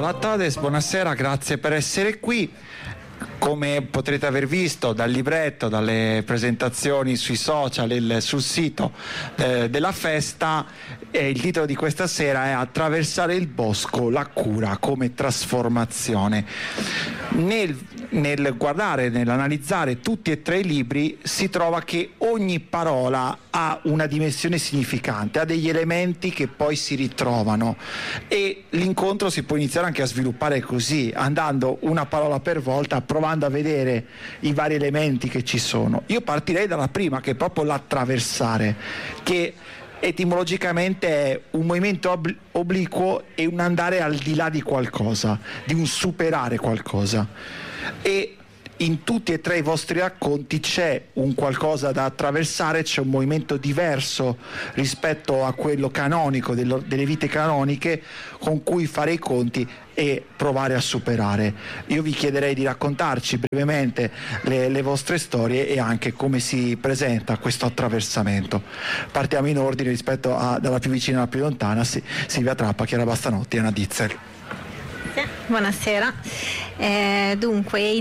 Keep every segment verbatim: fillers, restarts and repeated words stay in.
Ciao a todos, buonasera, grazie per essere qui. Come potrete aver visto dal libretto, dalle presentazioni sui social, il, sul sito eh, della festa, eh, il titolo di questa sera è Attraversare il bosco, la cura come trasformazione. Nel, nel guardare, nell'analizzare tutti e tre i libri si trova che ogni parola ha una dimensione significante, ha degli elementi che poi si ritrovano, e l'incontro si può iniziare anche a sviluppare così, andando una parola per volta, provando a vedere i vari elementi che ci sono. Io partirei dalla prima, che è proprio l'attraversare, che etimologicamente è un movimento ob- obliquo e un andare al di là di qualcosa, di un superare qualcosa. E in tutti e tre i vostri racconti c'è un qualcosa da attraversare, c'è un movimento diverso rispetto a quello canonico, dello, delle vite canoniche, con cui fare i conti e provare a superare. Io vi chiederei di raccontarci brevemente le, le vostre storie e anche come si presenta questo attraversamento. Partiamo in ordine rispetto a dalla più vicina alla più lontana, Silvia Trappa, Chiara Bastanotti e Anna Ditzel. Buonasera. Eh, dunque, in,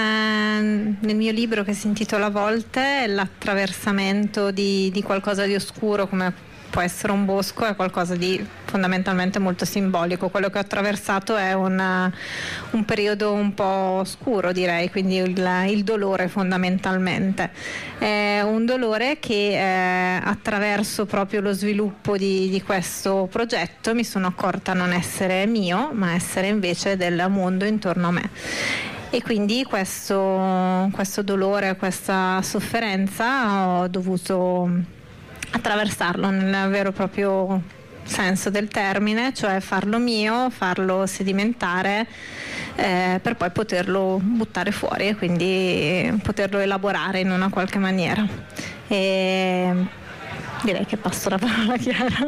uh, nel mio libro, che si intitola Volte, l'attraversamento di, di qualcosa di oscuro, come può essere un bosco, è qualcosa di fondamentalmente molto simbolico. Quello che ho attraversato è un, un periodo un po' oscuro, direi, quindi il, il dolore fondamentalmente. È un dolore che eh, attraverso proprio lo sviluppo di, di questo progetto mi sono accorta non essere mio, ma essere invece del mondo intorno a me. E quindi questo, questo dolore, questa sofferenza ho dovuto attraversarlo nel vero e proprio senso del termine, cioè farlo mio, farlo sedimentare eh, per poi poterlo buttare fuori e quindi poterlo elaborare in una qualche maniera. E direi che passo la parola a Chiara.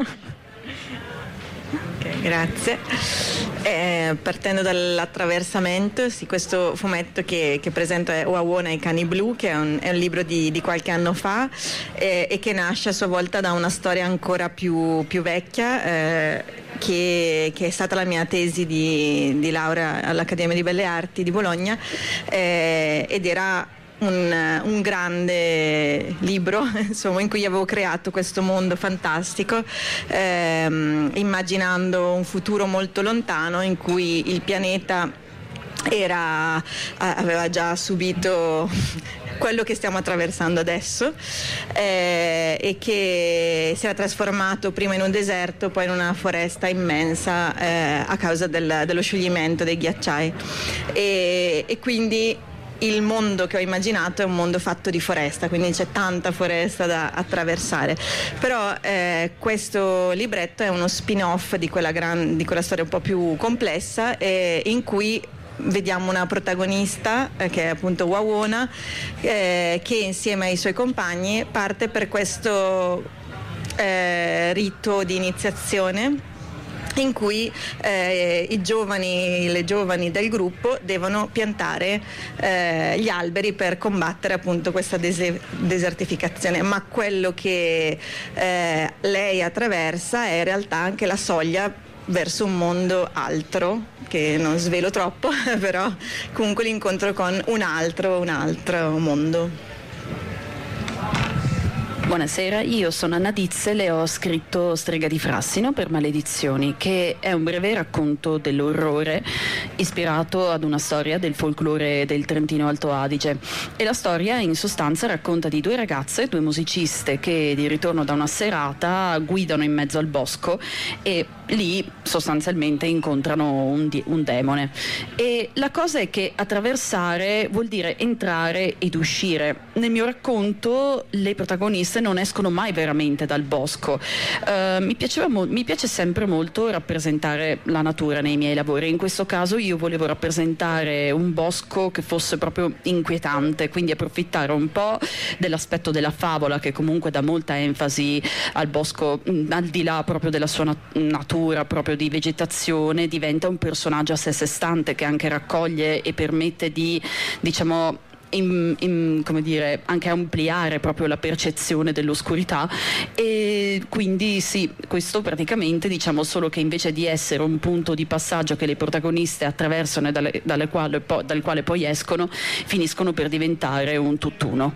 Ok, grazie. Eh, partendo dall'attraversamento, sì, questo fumetto che, che presento è Wawona e i cani blu, che è un, è un libro di, di qualche anno fa eh, e che nasce a sua volta da una storia ancora più, più vecchia, eh, che, che è stata la mia tesi di, di laurea all'Accademia di Belle Arti di Bologna, eh, ed era Un, un grande libro, insomma, in cui avevo creato questo mondo fantastico, ehm, immaginando un futuro molto lontano in cui il pianeta era, aveva già subito quello che stiamo attraversando adesso, eh, e che si era trasformato prima in un deserto, poi in una foresta immensa eh, a causa del, dello scioglimento dei ghiacciai, e, e quindi il mondo che ho immaginato è un mondo fatto di foresta, quindi c'è tanta foresta da attraversare. Però eh, questo libretto è uno spin-off di quella, gran, di quella storia un po' più complessa, eh, in cui vediamo una protagonista eh, che è appunto Wawona, eh, che insieme ai suoi compagni parte per questo eh, rito di iniziazione, in cui eh, i giovani, le giovani del gruppo devono piantare eh, gli alberi per combattere appunto questa dese- desertificazione. Ma quello che eh, lei attraversa è in realtà anche la soglia verso un mondo altro, che non svelo troppo, però comunque l'incontro con un altro, un altro mondo. Buonasera, io sono Anna Ditzel e ho scritto Strega di Frassino per Maledizioni, che è un breve racconto dell'orrore ispirato ad una storia del folklore del Trentino Alto Adige. E la storia in sostanza racconta di due ragazze, due musiciste, che di ritorno da una serata guidano in mezzo al bosco e lì sostanzialmente incontrano un, di- un demone. E la cosa è che attraversare vuol dire entrare ed uscire. Nel mio racconto le protagoniste non escono mai veramente dal bosco. Uh, mi, piaceva mo- mi piace sempre molto rappresentare la natura nei miei lavori. In questo caso io volevo rappresentare un bosco che fosse proprio inquietante, quindi approfittare un po' dell'aspetto della favola, che comunque dà molta enfasi al bosco, mh, al di là proprio della sua nat- natura, proprio di vegetazione, diventa un personaggio a sé stante che anche raccoglie e permette di, diciamo, in, in, come dire, anche ampliare proprio la percezione dell'oscurità, e quindi sì, questo praticamente, diciamo solo che invece di essere un punto di passaggio che le protagoniste attraversano e dalle, dalle quale, po, dal quale poi escono, finiscono per diventare un tutt'uno.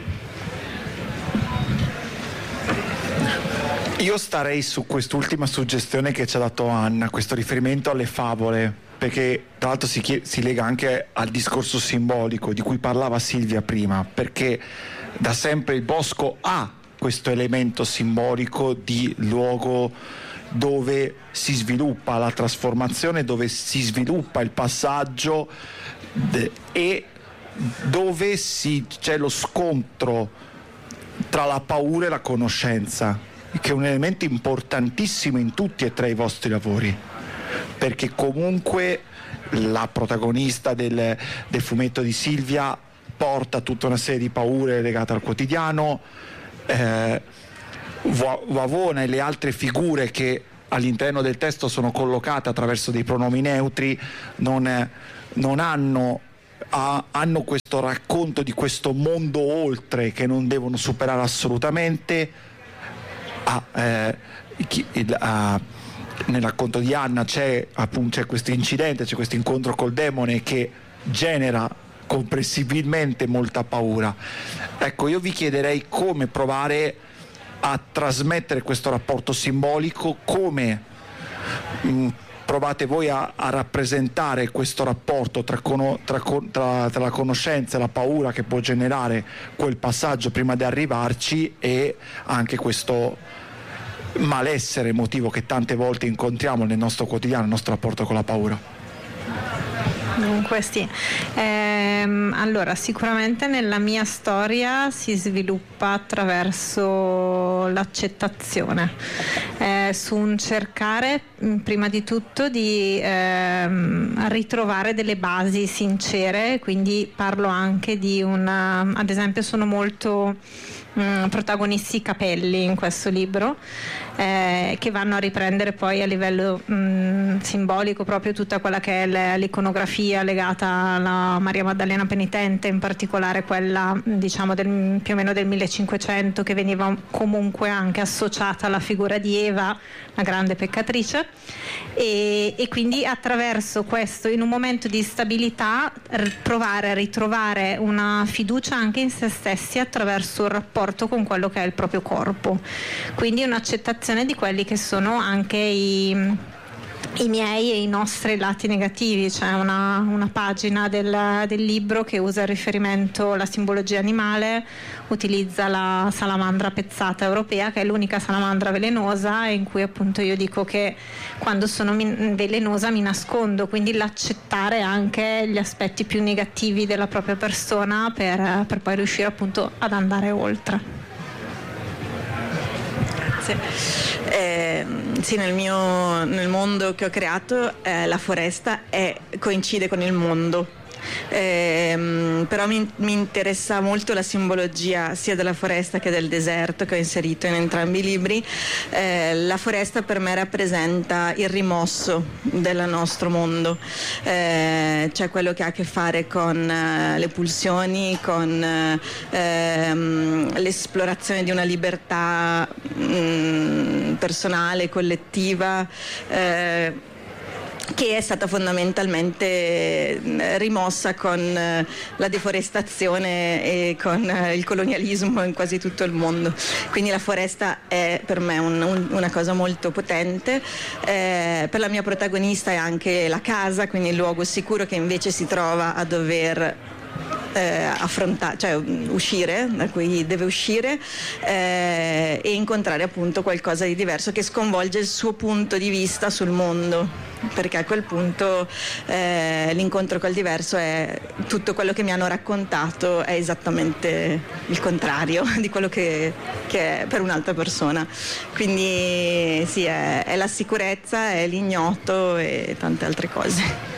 Io starei su quest'ultima suggestione che ci ha dato Anna, questo riferimento alle favole, perché tra l'altro si, chiede, si lega anche al discorso simbolico di cui parlava Silvia prima, perché da sempre il bosco ha questo elemento simbolico di luogo dove si sviluppa la trasformazione, dove si sviluppa il passaggio de, e dove si, c'è lo scontro tra la paura e la conoscenza, che è un elemento importantissimo in tutti e tre i vostri lavori, perché comunque la protagonista del, del fumetto di Silvia porta tutta una serie di paure legate al quotidiano, eh, Wawona e le altre figure che all'interno del testo sono collocate attraverso dei pronomi neutri non, non hanno, ha, hanno questo racconto di questo mondo oltre che non devono superare assolutamente. Ah, eh, chi, il, ah, nel racconto di Anna c'è appunto c'è questo incidente, c'è questo incontro col demone che genera comprensibilmente molta paura. Ecco, io vi chiederei come provare a trasmettere questo rapporto simbolico, come mh, provate voi a, a rappresentare questo rapporto tra, cono, tra, tra, tra la conoscenza e la paura che può generare quel passaggio prima di arrivarci, e anche questo malessere emotivo che tante volte incontriamo nel nostro quotidiano, nel nostro rapporto con la paura. Dunque sì, ehm, allora sicuramente nella mia storia si sviluppa attraverso l'accettazione, eh, su un cercare prima di tutto di ehm, ritrovare delle basi sincere, quindi parlo anche di una, ad esempio sono molto mh, protagonisti i capelli in questo libro, eh, che vanno a riprendere poi a livello mh, simbolico proprio tutta quella che è l'iconografia legata alla Maria Maddalena Penitente, in particolare quella diciamo del, più o meno del millecinquecento, che veniva comunque anche associata alla figura di Eva, la grande peccatrice, e, e quindi attraverso questo, in un momento di stabilità, r- provare a ritrovare una fiducia anche in se stessi attraverso il rapporto con quello che è il proprio corpo, quindi un'accettazione di quelli che sono anche i i miei e i nostri lati negativi. C'è una, una pagina del, del libro che usa il riferimento alla simbologia animale, utilizza la salamandra pezzata europea, che è l'unica salamandra velenosa, in cui appunto io dico che quando sono min- velenosa mi nascondo, quindi l'accettare anche gli aspetti più negativi della propria persona per, per poi riuscire appunto ad andare oltre. Eh, sì, nel mio nel mondo che ho creato eh, la foresta è, coincide con il mondo. Eh, però mi, mi interessa molto la simbologia sia della foresta che del deserto, che ho inserito in entrambi i libri. Eh, la foresta per me rappresenta il rimosso del nostro mondo, eh, cioè quello che ha a che fare con eh, le pulsioni, con eh, l'esplorazione di una libertà mh, personale, collettiva, eh, che è stata fondamentalmente rimossa con la deforestazione e con il colonialismo in quasi tutto il mondo. Quindi la foresta è per me un, un, una cosa molto potente. Eh, per la mia protagonista è anche la casa, quindi il luogo sicuro che invece si trova a dover Eh, affrontare, cioè uscire, da cui deve uscire, eh, e incontrare appunto qualcosa di diverso che sconvolge il suo punto di vista sul mondo, perché a quel punto eh, l'incontro col diverso è tutto quello che mi hanno raccontato è esattamente il contrario di quello che, che è per un'altra persona. Quindi sì, è, è la sicurezza, è l'ignoto e tante altre cose.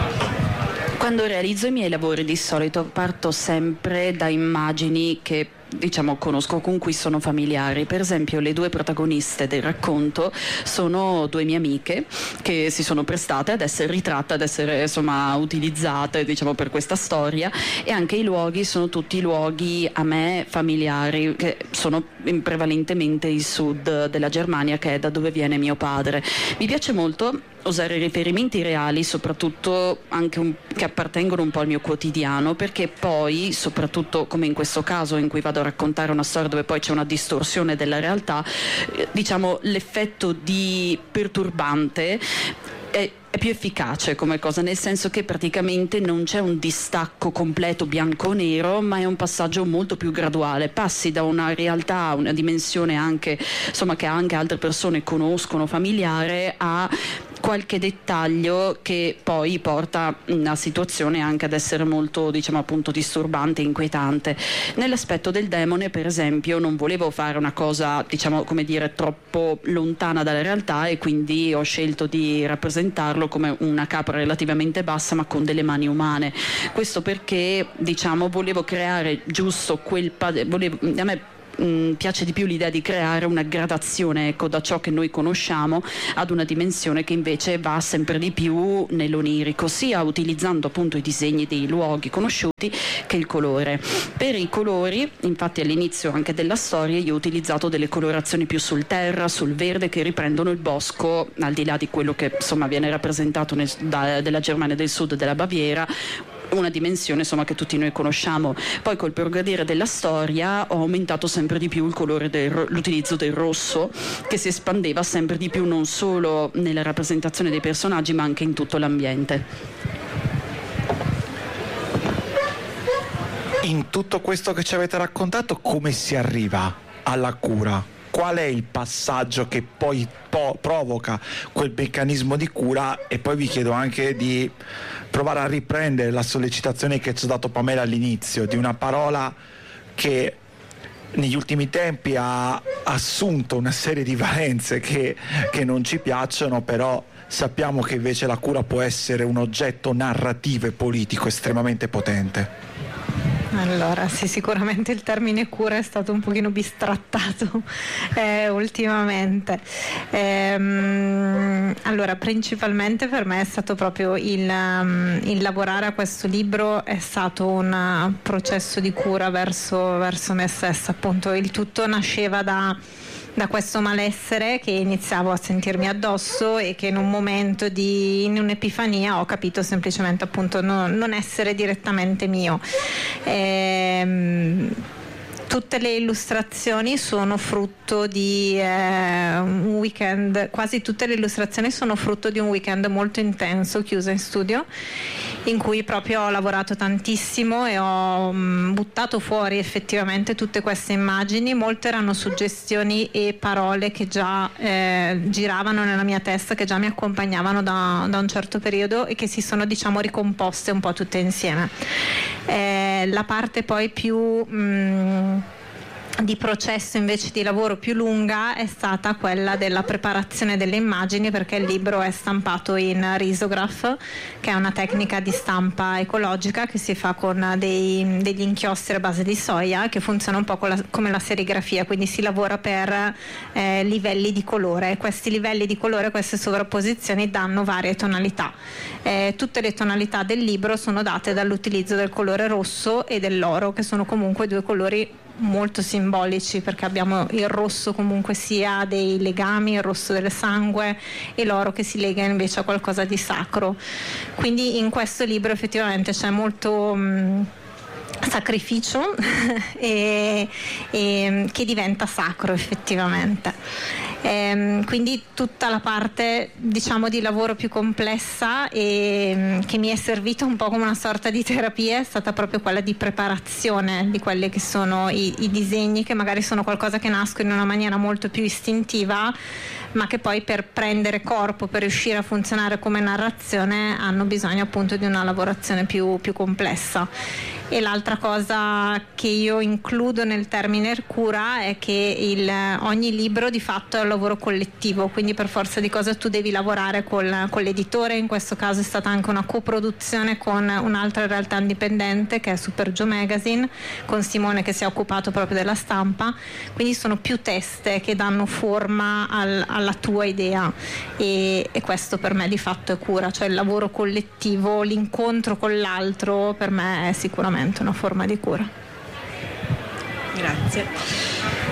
Quando realizzo i miei lavori di solito parto sempre da immagini che diciamo conosco, con cui sono familiari. Per esempio le due protagoniste del racconto sono due mie amiche che si sono prestate ad essere ritratte, ad essere insomma utilizzate diciamo per questa storia, e anche i luoghi sono tutti luoghi a me familiari, che sono prevalentemente il sud della Germania, che è da dove viene mio padre. Mi piace molto usare riferimenti reali, soprattutto anche un, che appartengono un po' al mio quotidiano, perché poi, soprattutto come in questo caso in cui vado a raccontare una storia dove poi c'è una distorsione della realtà, eh, diciamo l'effetto di perturbante è è più efficace come cosa, nel senso che praticamente non c'è un distacco completo bianco o nero, ma è un passaggio molto più graduale. Passi da una realtà, una dimensione anche insomma che anche altre persone conoscono, familiare, a qualche dettaglio che poi porta una situazione anche ad essere molto diciamo appunto disturbante, inquietante. Nell'aspetto del demone, per esempio, non volevo fare una cosa diciamo come dire troppo lontana dalla realtà, e quindi ho scelto di rappresentarlo come una capra relativamente bassa ma con delle mani umane. Questo perché diciamo volevo creare giusto quel pa- volevo, a me mh, piace di più l'idea di creare una gradazione, ecco, da ciò che noi conosciamo ad una dimensione che invece va sempre di più nell'onirico, sia utilizzando appunto i disegni dei luoghi conosciuti che il colore. Per i colori, infatti, all'inizio anche della storia io ho utilizzato delle colorazioni più sul terra, sul verde, che riprendono il bosco, al di là di quello che insomma viene rappresentato nel, da, della Germania del Sud e della Baviera, una dimensione insomma che tutti noi conosciamo. Poi col progredire della storia ho aumentato sempre di più il colore del, l'utilizzo del rosso, che si espandeva sempre di più non solo nella rappresentazione dei personaggi ma anche in tutto l'ambiente. In tutto questo che ci avete raccontato, come si arriva alla cura? Qual è il passaggio che poi po- provoca quel meccanismo di cura? E poi vi chiedo anche di provare a riprendere la sollecitazione che ci ha dato Pamela all'inizio, di una parola che negli ultimi tempi ha assunto una serie di valenze che, che non ci piacciono, però sappiamo che invece la cura può essere un oggetto narrativo e politico estremamente potente. Allora, sì, sicuramente il termine cura è stato un pochino bistrattato eh, ultimamente. Ehm, allora, principalmente per me è stato proprio il, um, il lavorare a questo libro, è stato un processo di cura verso, verso me stessa, appunto. Il tutto nasceva da da questo malessere che iniziavo a sentirmi addosso e che in un momento di in un'epifania ho capito semplicemente appunto no, non essere direttamente mio. Ehm, Tutte le illustrazioni sono frutto di eh, un weekend, quasi tutte le illustrazioni sono frutto di un weekend molto intenso, chiuso in studio, in cui proprio ho lavorato tantissimo e ho mh, buttato fuori effettivamente tutte queste immagini. Molte erano suggestioni e parole che già eh, giravano nella mia testa, che già mi accompagnavano da, da un certo periodo e che si sono diciamo ricomposte un po' tutte insieme. Eh, la parte poi più mh, di processo invece di lavoro più lunga è stata quella della preparazione delle immagini, perché il libro è stampato in risograph, che è una tecnica di stampa ecologica che si fa con dei, degli inchiostri a base di soia, che funziona un po' con la, come la serigrafia, quindi si lavora per eh, livelli di colore. Questi livelli di colore, queste sovrapposizioni danno varie tonalità. Eh, tutte le tonalità del libro sono date dall'utilizzo del colore rosso e dell'oro, che sono comunque due colori molto simbolici, perché abbiamo il rosso comunque sia dei legami, il rosso del sangue, e l'oro che si lega invece a qualcosa di sacro. Quindi in questo libro effettivamente c'è molto mh, sacrificio e, e che diventa sacro effettivamente. Ehm, quindi tutta la parte diciamo di lavoro più complessa e che mi è servita un po' come una sorta di terapia è stata proprio quella di preparazione di quelli che sono i, i disegni, che magari sono qualcosa che nascono in una maniera molto più istintiva, ma che poi per prendere corpo, per riuscire a funzionare come narrazione, hanno bisogno appunto di una lavorazione più, più complessa. E l'altra cosa che io includo nel termine cura è che il, ogni libro di fatto è un lavoro collettivo, quindi per forza di cosa tu devi lavorare col, con l'editore. In questo caso è stata anche una coproduzione con un'altra realtà indipendente che è Super Joe Magazine, con Simone che si è occupato proprio della stampa, quindi sono più teste che danno forma al, alla tua idea, e, e questo per me di fatto è cura, cioè il lavoro collettivo, l'incontro con l'altro per me è sicuramente una forma di cura. Grazie.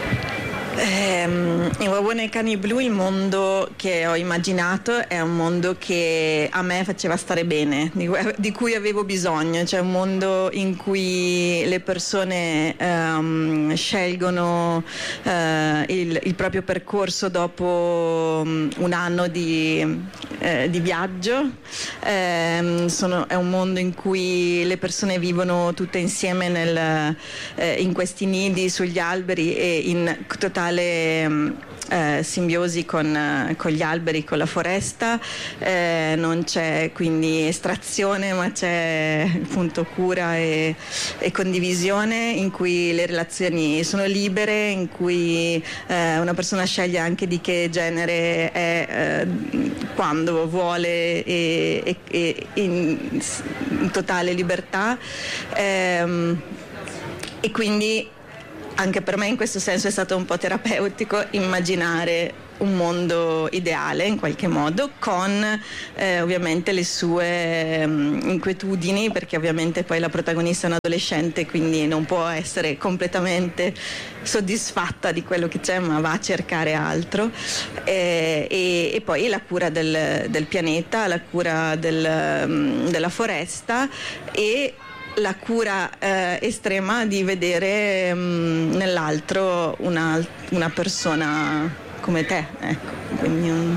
Ehm, in Wawona e i cani blu il mondo che ho immaginato è un mondo che a me faceva stare bene, di, di cui avevo bisogno, cioè un mondo in cui le persone ehm, scelgono eh, il, il proprio percorso dopo um, un anno di, eh, di viaggio. Ehm, sono, è un mondo in cui le persone vivono tutte insieme nel, eh, in questi nidi sugli alberi e in totale Eh, simbiosi con, eh, con gli alberi, con la foresta. Eh, non c'è quindi estrazione, ma c'è appunto cura e, e condivisione, in cui le relazioni sono libere, in cui eh, una persona sceglie anche di che genere è eh, quando vuole e, e, e in, in totale libertà. Eh, e quindi anche per me in questo senso è stato un po' terapeutico immaginare un mondo ideale in qualche modo, con eh, ovviamente le sue um, inquietudini, perché ovviamente poi la protagonista è un adolescente, quindi non può essere completamente soddisfatta di quello che c'è, ma va a cercare altro. E, e, e poi la cura del, del pianeta, la cura del, um, della foresta e la cura eh, estrema di vedere mh, nell'altro una, una persona come te, ecco. Quindi un...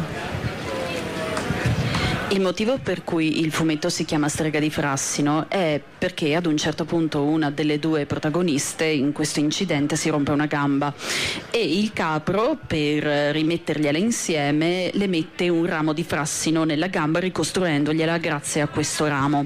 Il motivo per cui il fumetto si chiama Strega di Frassino è perché ad un certo punto una delle due protagoniste in questo incidente si rompe una gamba e il capro, per rimettergliela insieme, le mette un ramo di frassino nella gamba ricostruendogliela grazie a questo ramo.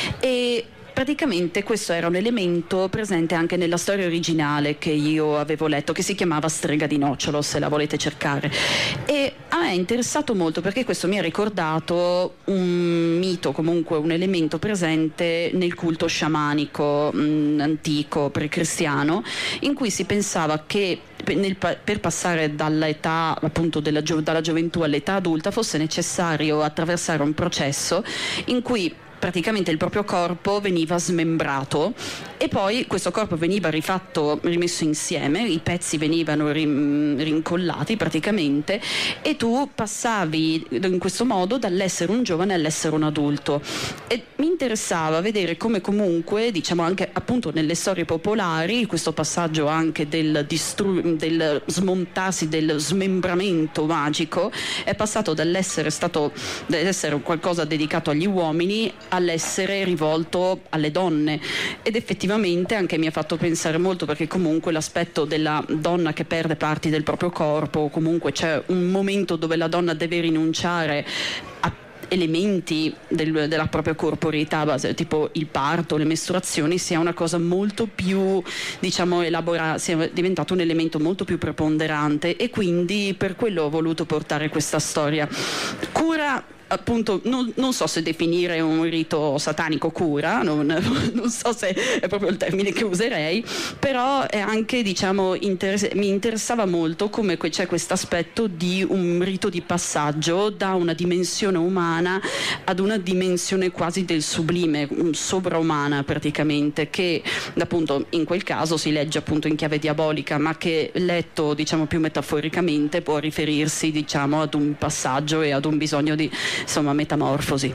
E praticamente questo era un elemento presente anche nella storia originale che io avevo letto, che si chiamava Strega di Nocciolo, se la volete cercare. E a me è interessato molto perché questo mi ha ricordato un mito, comunque un elemento presente nel culto sciamanico mh, antico, precristiano, in cui si pensava che Nel, per passare dall'età appunto della, dalla gioventù all'età adulta fosse necessario attraversare un processo in cui praticamente il proprio corpo veniva smembrato e poi questo corpo veniva rifatto, rimesso insieme, i pezzi venivano rim, rincollati praticamente, e tu passavi in questo modo dall'essere un giovane all'essere un adulto. E mi interessava vedere come comunque, diciamo anche appunto nelle storie popolari, questo passaggio anche del, distru- del smontarsi, del smembramento magico è passato dall'essere stato dall'essere qualcosa dedicato agli uomini all'essere rivolto alle donne, ed effettivamente anche mi ha fatto pensare molto, perché comunque l'aspetto della donna che perde parti del proprio corpo, comunque c'è un momento dove la donna deve rinunciare a elementi del, della propria corporeità, tipo il parto, le mestruazioni, sia una cosa molto più, diciamo, elaborata, sia diventato un elemento molto più preponderante, e quindi per quello ho voluto portare questa storia. Cura, appunto, non, non so se definire un rito satanico cura, non, non so se è proprio il termine che userei, però è anche, diciamo, interess- mi interessava molto come c'è questo aspetto di un rito di passaggio da una dimensione umana ad una dimensione quasi del sublime, sovraumana praticamente, che appunto in quel caso si legge appunto in chiave diabolica, ma che letto, diciamo, più metaforicamente può riferirsi, diciamo, ad un passaggio e ad un bisogno di, insomma, metamorfosi.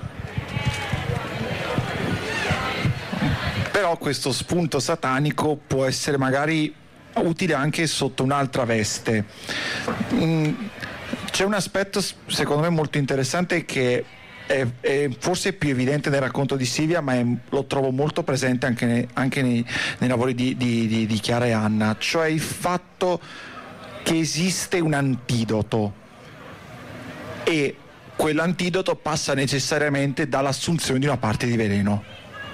Però questo spunto satanico può essere magari utile anche sotto un'altra veste. Mm, c'è un aspetto secondo me molto interessante che è, è forse più evidente nel racconto di Silvia, ma è, lo trovo molto presente anche, ne, anche nei, nei lavori di, di, di, di Chiara e Anna, cioè il fatto che esiste un antidoto, e quell'antidoto passa necessariamente dall'assunzione di una parte di veleno.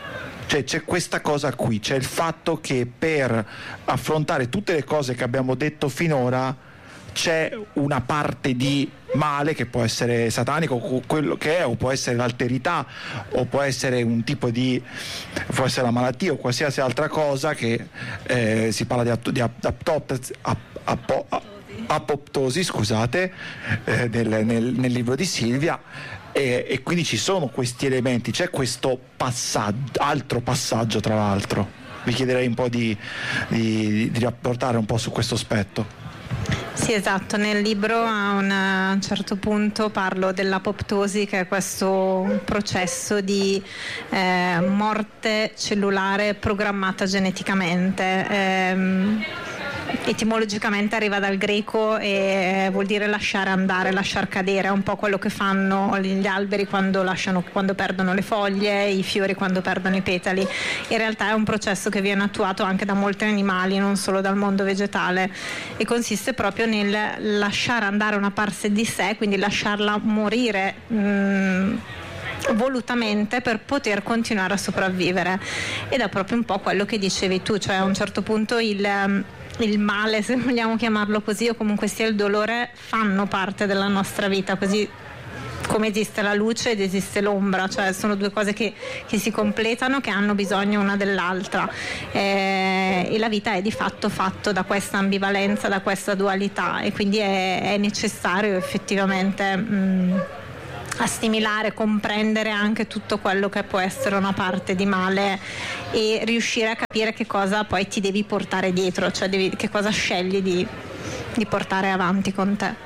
Cioè c'è questa cosa qui, c'è il fatto che per affrontare tutte le cose che abbiamo detto finora c'è una parte di male che può essere satanico, o quello che è, o può essere l'alterità, o può essere un tipo di, può essere la malattia o qualsiasi altra cosa che eh, si parla di, app, di app, aptoptosi, app, app, apoptosi, scusate, eh, nel, nel, nel libro di Silvia, e, e quindi ci sono questi elementi, c'è questo passaggio, altro passaggio tra l'altro. Vi chiederei un po' di, di, di rapportare un po' su questo aspetto. Sì, esatto, nel libro a un, a un certo punto parlo dell'apoptosi, che è questo processo di eh, morte cellulare programmata geneticamente. Ehm, etimologicamente arriva dal greco e vuol dire lasciare andare, lasciar cadere, è un po' quello che fanno gli alberi quando, lasciano, quando perdono le foglie, i fiori quando perdono i petali. In realtà è un processo che viene attuato anche da molti animali, non solo dal mondo vegetale, e consiste proprio nel lasciare andare una parte di sé, quindi lasciarla morire mh, volutamente per poter continuare a sopravvivere. Ed è proprio un po' quello che dicevi tu, cioè a un certo punto il il male, se vogliamo chiamarlo così, o comunque sia il dolore, fanno parte della nostra vita, così come esiste la luce ed esiste l'ombra, cioè sono due cose che, che si completano, che hanno bisogno una dell'altra, eh, e la vita è di fatto fatto da questa ambivalenza, da questa dualità, e quindi è, è necessario effettivamente mh, assimilare, comprendere anche tutto quello che può essere una parte di male e riuscire a capire che cosa poi ti devi portare dietro, cioè devi, che cosa scegli di, di portare avanti con te.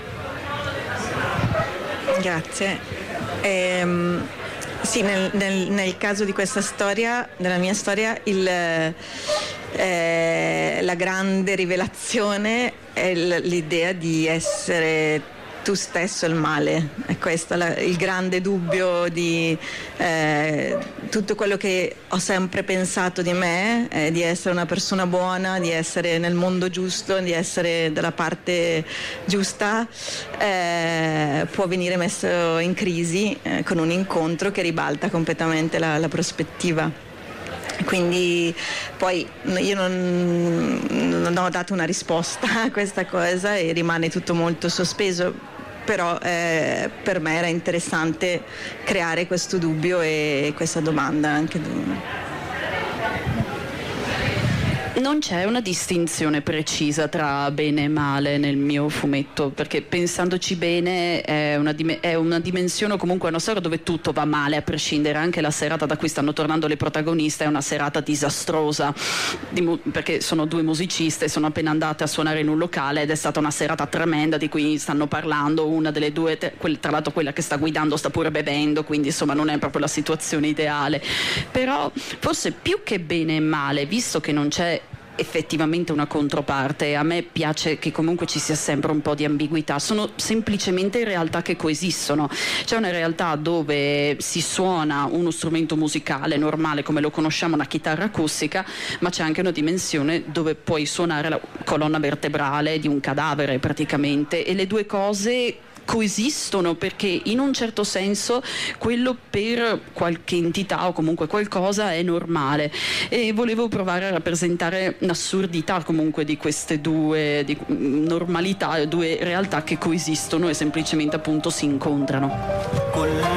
Grazie. Ehm, sì, nel, nel, nel caso di questa storia, della mia storia, il, eh, la grande rivelazione è l'idea di essere tu stesso il male. È questo la, il grande dubbio di eh, tutto quello che ho sempre pensato di me, eh, di essere una persona buona, di essere nel mondo giusto, di essere dalla parte giusta, eh, può venire messo in crisi eh, con un incontro che ribalta completamente la, la prospettiva. Quindi poi io non, non ho dato una risposta a questa cosa e rimane tutto molto sospeso, però eh, per me era interessante creare questo dubbio e questa domanda anche. Non c'è una distinzione precisa tra bene e male nel mio fumetto, perché pensandoci bene è una, dim- è una dimensione o comunque una storia dove tutto va male a prescindere. Anche la serata da cui stanno tornando le protagoniste è una serata disastrosa, di mu- perché sono due musiciste, sono appena andate a suonare in un locale ed è stata una serata tremenda di cui stanno parlando. Una delle due, te- quel- tra l'altro quella che sta guidando sta pure bevendo, quindi insomma non è proprio la situazione ideale. Però forse più che bene e male, visto che non c'è effettivamente una controparte, a me piace che comunque ci sia sempre un po' di ambiguità, sono semplicemente realtà che coesistono. C'è una realtà dove si suona uno strumento musicale normale come lo conosciamo, una chitarra acustica, ma c'è anche una dimensione dove puoi suonare la colonna vertebrale di un cadavere praticamente, e le due cose coesistono, perché in un certo senso quello per qualche entità o comunque qualcosa è normale, e volevo provare a rappresentare l'assurdità comunque di queste due di normalità, due realtà che coesistono e semplicemente appunto si incontrano.